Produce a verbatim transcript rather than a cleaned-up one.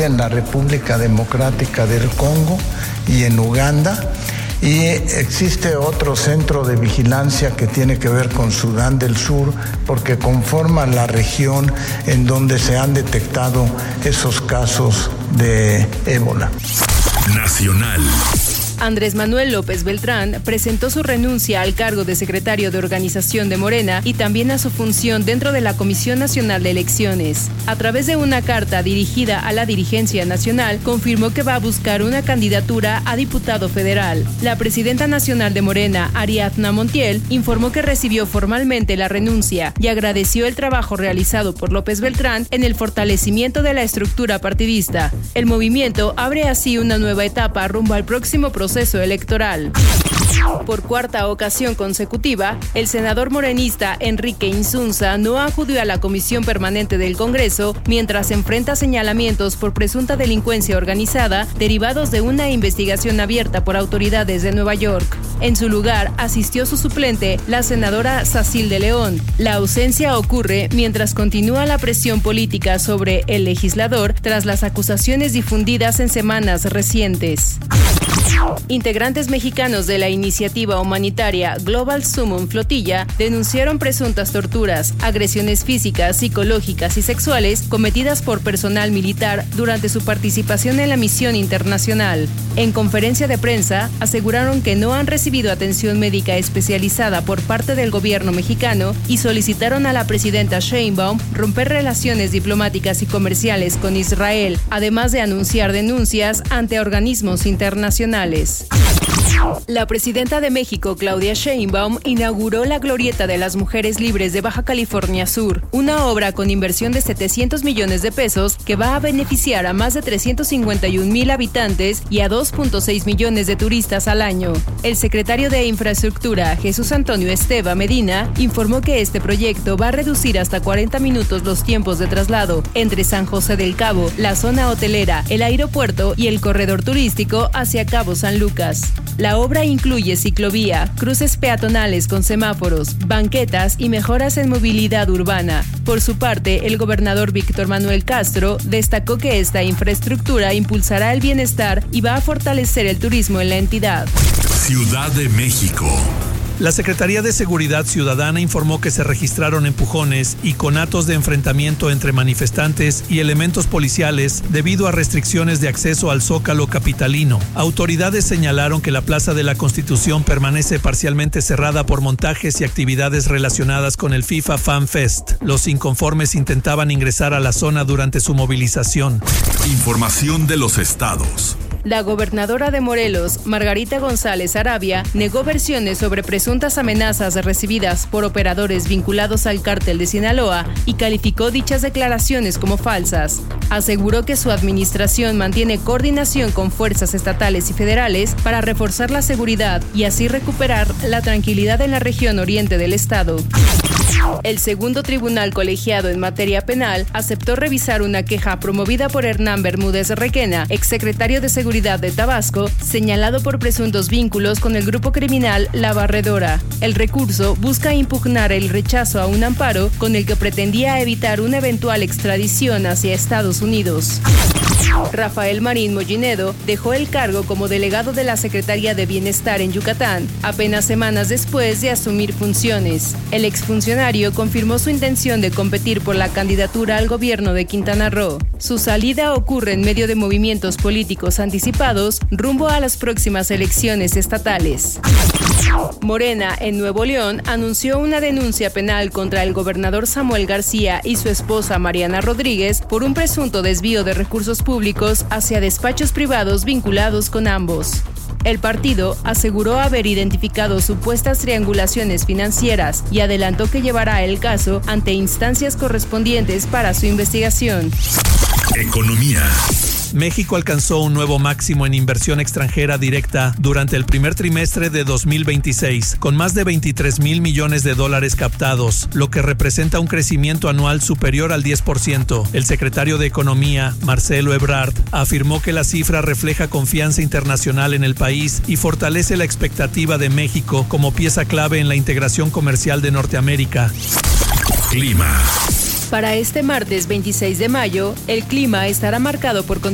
presencia en la República Democrática del Congo y en Uganda. Y existe otro centro de vigilancia que tiene que ver con Sudán del Sur, porque conforma la región en donde se han detectado esos casos de ébola. Nacional. Andrés Manuel López Beltrán presentó su renuncia al cargo de secretario de organización de Morena y también a su función dentro de la Comisión Nacional de Elecciones. A través de una carta dirigida a la dirigencia nacional, confirmó que va a buscar una candidatura a diputado federal. La presidenta nacional de Morena, Ariadna Montiel, informó que recibió formalmente la renuncia y agradeció el trabajo realizado por López Beltrán en el fortalecimiento de la estructura partidista. El movimiento abre así una nueva etapa rumbo al próximo proceso proceso electoral. Por cuarta ocasión consecutiva, el senador morenista Enrique Insunza no acudió a la Comisión Permanente del Congreso mientras enfrenta señalamientos por presunta delincuencia organizada derivados de una investigación abierta por autoridades de Nueva York. En su lugar asistió su suplente, la senadora Sacil de León. La ausencia ocurre mientras continúa la presión política sobre el legislador tras las acusaciones difundidas en semanas recientes. Integrantes mexicanos de la iniciativa humanitaria Global Summon Flotilla denunciaron presuntas torturas, agresiones físicas, psicológicas y sexuales cometidas por personal militar durante su participación en la misión internacional. En conferencia de prensa, aseguraron que no han recibido atención médica especializada por parte del gobierno mexicano y solicitaron a la presidenta Sheinbaum romper relaciones diplomáticas y comerciales con Israel, además de anunciar denuncias ante organismos internacionales. La presidenta de México, Claudia Sheinbaum, inauguró la Glorieta de las Mujeres Libres de Baja California Sur, una obra con inversión de setecientos millones de pesos que va a beneficiar a más de trescientos cincuenta y un mil habitantes y a dos punto seis millones de turistas al año. El secretario de Infraestructura, Jesús Antonio Esteva Medina, informó que este proyecto va a reducir hasta cuarenta minutos los tiempos de traslado entre San José del Cabo, la zona hotelera, el aeropuerto y el corredor turístico hacia Cabo San Lucas. La obra incluye ciclovía, cruces peatonales con semáforos, banquetas y mejoras en movilidad urbana. Por su parte, el gobernador Víctor Manuel Castro destacó que esta infraestructura impulsará el bienestar y va a fortalecer el turismo en la entidad. Ciudad de México. La Secretaría de Seguridad Ciudadana informó que se registraron empujones y conatos de enfrentamiento entre manifestantes y elementos policiales debido a restricciones de acceso al Zócalo capitalino. Autoridades señalaron que la Plaza de la Constitución permanece parcialmente cerrada por montajes y actividades relacionadas con el FIFA Fan Fest. Los inconformes intentaban ingresar a la zona durante su movilización. Información de los estados. La gobernadora de Morelos, Margarita González Arabia, negó versiones sobre presuntas amenazas recibidas por operadores vinculados al cártel de Sinaloa y calificó dichas declaraciones como falsas. Aseguró que su administración mantiene coordinación con fuerzas estatales y federales para reforzar la seguridad y así recuperar la tranquilidad en la región oriente del estado. El segundo tribunal colegiado en materia penal aceptó revisar una queja promovida por Hernán Bermúdez Requena, exsecretario de Seguridad de Tabasco, señalado por presuntos vínculos con el grupo criminal La Barredora. El recurso busca impugnar el rechazo a un amparo con el que pretendía evitar una eventual extradición hacia Estados Unidos. Rafael Marín Mollinedo dejó el cargo como delegado de la Secretaría de Bienestar en Yucatán, apenas semanas después de asumir funciones. El exfuncionario confirmó su intención de competir por la candidatura al gobierno de Quintana Roo. Su salida ocurre en medio de movimientos políticos anticipados rumbo a las próximas elecciones estatales. Morena, en Nuevo León, anunció una denuncia penal contra el gobernador Samuel García y su esposa Mariana Rodríguez por un presunto desvío de recursos públicos hacia despachos privados vinculados con ambos. El partido aseguró haber identificado supuestas triangulaciones financieras y adelantó que llevará el caso ante instancias correspondientes para su investigación. Economía. México alcanzó un nuevo máximo en inversión extranjera directa durante el primer trimestre de dos mil veintiséis, con más de veintitrés mil millones de dólares captados, lo que representa un crecimiento anual superior al diez por ciento. El secretario de Economía, Marcelo Ebrard, afirmó que la cifra refleja confianza internacional en el país y fortalece la expectativa de México como pieza clave en la integración comercial de Norteamérica. Clima. Para este martes veintiséis de mayo, el clima estará marcado por